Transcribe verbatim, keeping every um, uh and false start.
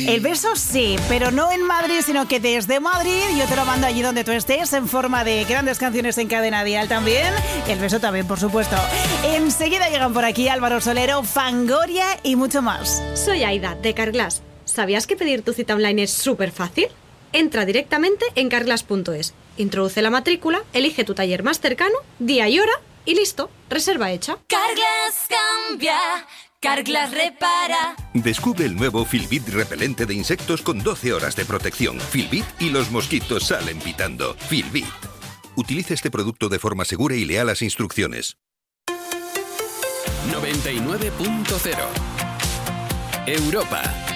El beso sí, pero no en Madrid, sino que desde Madrid yo te lo mando allí donde tú estés, en forma de grandes canciones en Cadena Dial también. El beso también, por supuesto. Enseguida llegan por aquí Álvaro Solero, Fangoria y mucho más. Soy Aida, de Carglass. ¿Sabías que pedir tu cita online es súper fácil? Entra directamente en carglass punto es, introduce la matrícula, elige tu taller más cercano, día y hora y listo, reserva hecha. Carglass cambia, Carglass repara. Descubre el nuevo Filbit repelente de insectos con doce horas de protección. Filbit y los mosquitos salen pitando. Filbit. Utilice este producto de forma segura y lea las instrucciones. noventa y nueve punto cero Europa.